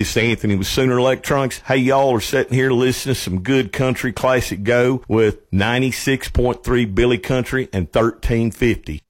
It's Anthony with Sooner Electronics. Hey, y'all are sitting here listening to some good country classic go with 96.3 Billy Country and 1350.